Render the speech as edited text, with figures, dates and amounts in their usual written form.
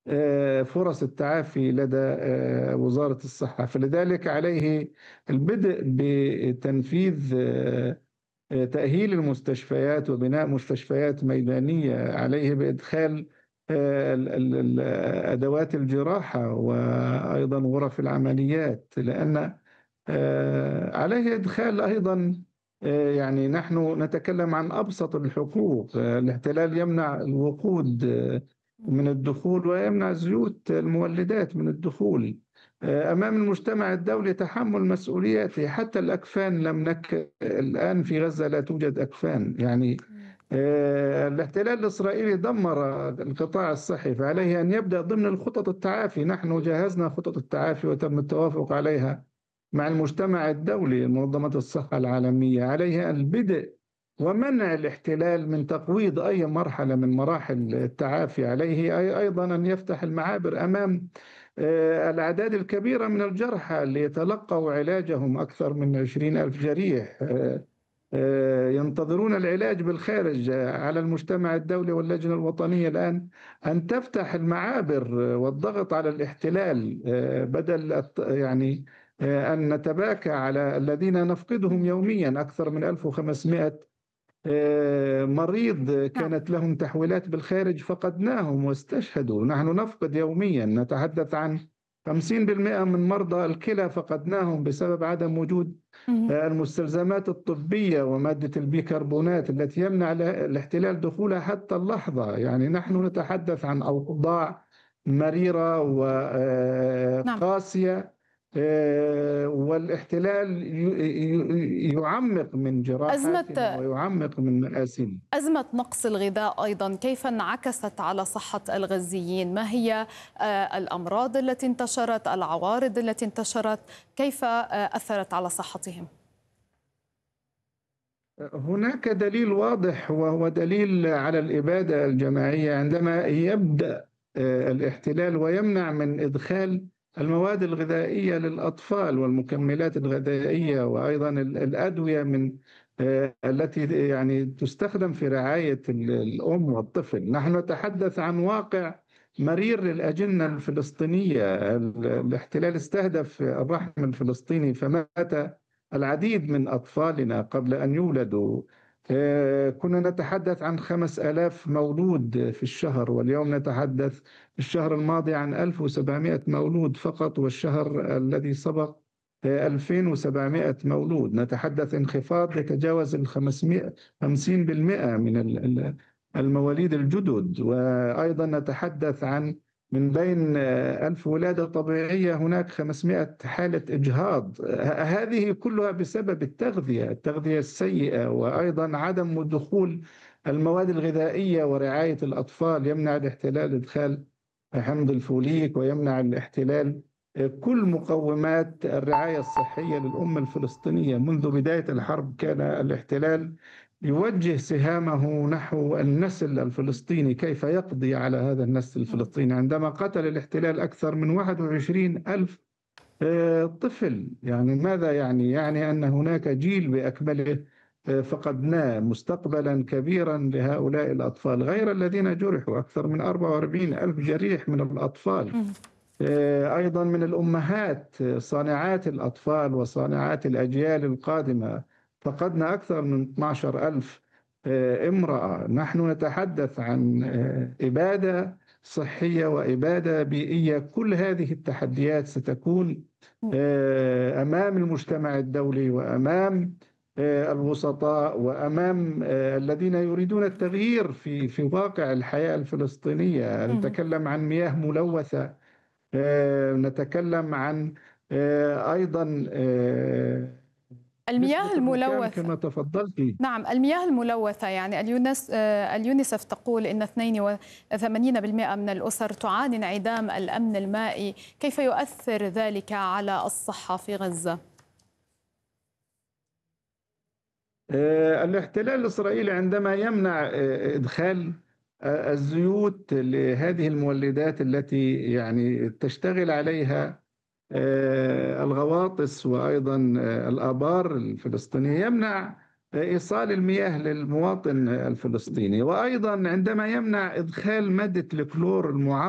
فرص التعافي لدى وزارة الصحة. فلذلك عليه البدء بتنفيذ تأهيل المستشفيات وبناء مستشفيات ميدانية، عليه بإدخال أدوات الجراحة وأيضا غرف العمليات، لأن عليه إدخال أيضا يعني نحن نتكلم عن أبسط الحقوق. الاحتلال يمنع الوقود من الدخول ويمنع زيوت المولدات من الدخول. أمام المجتمع الدولي تحمل مسؤولياته. حتى الأكفان لم الآن في غزة لا توجد أكفان. يعني الاحتلال الإسرائيلي دمر القطاع الصحي، فعليه أن يبدأ ضمن الخطط التعافي. نحن جهزنا خطط التعافي وتم التوافق عليها مع المجتمع الدولي، منظمة الصحة العالمية. عليها البدء ومنع الاحتلال من تقويض أي مرحلة من مراحل التعافي. عليه أيضا أن يفتح المعابر أمام الأعداد الكبيرة من الجرحى اللي يتلقوا علاجهم، أكثر من 20,000 جريح ينتظرون العلاج بالخارج. على المجتمع الدولي واللجنة الوطنية الآن أن تفتح المعابر والضغط على الاحتلال، بدل يعني أن نتباكى على الذين نفقدهم يوميا. أكثر من 1500 مريض نعم. كانت لهم تحويلات بالخارج فقدناهم واستشهدوا. نحن نفقد يوميا، نتحدث عن 50% من مرضى الكلى فقدناهم بسبب عدم وجود مهم. المستلزمات الطبية ومادة البيكربونات التي يمنع الاحتلال دخولها حتى اللحظة. يعني نحن نتحدث عن أوضاع مريرة نعم. وقاسية، والاحتلال يعمق من جراحاتنا أزمة ويعمق من مآسينا. أزمة نقص الغذاء أيضا كيف انعكست على صحة الغزيين؟ ما هي الأمراض التي انتشرت، العوارض التي انتشرت، كيف أثرت على صحتهم؟ هناك دليل واضح، وهو دليل على الإبادة الجماعية. عندما يبدأ الاحتلال ويمنع من إدخال المواد الغذائية للأطفال والمكملات الغذائية وأيضا الأدوية من التي يعني تستخدم في رعاية الأم والطفل. نحن نتحدث عن واقع مرير للأجنة الفلسطينية. الاحتلال استهدف الرحم الفلسطيني فمات العديد من أطفالنا قبل أن يولدوا. كنا نتحدث عن 5,000 مولود في الشهر، واليوم نتحدث في الشهر الماضي عن 1,700 مولود فقط، والشهر الذي سبق 2,700 مولود. نتحدث انخفاض يتجاوز 50% من المواليد الجدد. وأيضا نتحدث عن من بين 1,000 ولادة طبيعية هناك 500 حالة إجهاض. هذه كلها بسبب التغذية السيئة، وأيضا عدم دخول المواد الغذائية ورعاية الأطفال. يمنع الاحتلال إدخال حمض الفوليك، ويمنع الاحتلال كل مقومات الرعاية الصحية للأمة الفلسطينية. منذ بداية الحرب كان الاحتلال يوجه سهامه نحو النسل الفلسطيني، كيف يقضي على هذا النسل الفلسطيني. عندما قتل الاحتلال أكثر من 21,000 طفل، يعني ماذا يعني؟ يعني أن هناك جيل بأكمله فقدناه، مستقبلا كبيرا لهؤلاء الأطفال، غير الذين جرحوا. أكثر من 44,000 جريح من الأطفال، أيضا من الأمهات صانعات الأطفال وصانعات الأجيال القادمة. فقدنا أكثر من 12,000 امرأة. نحن نتحدث عن إبادة صحية وإبادة بيئية. كل هذه التحديات ستكون أمام المجتمع الدولي وأمام الوسطاء وأمام الذين يريدون التغيير في واقع الحياة الفلسطينية. نتكلم عن مياه ملوثة، نتكلم عن أيضا نسبة المياه الركام الملوثة. كما تفضلت. نعم، المياه الملوثة، يعني اليونيسف تقول إن 82% من الأسر تعاني انعدام الأمن المائي. كيف يؤثر ذلك على الصحة في غزة؟ الاحتلال الإسرائيلي عندما يمنع إدخال الزيوت لهذه المولدات التي يعني تشتغل عليها الغواطس وأيضا الآبار الفلسطينية، يمنع إيصال المياه للمواطن الفلسطيني. وأيضا عندما يمنع إدخال مادة الكلور المعقم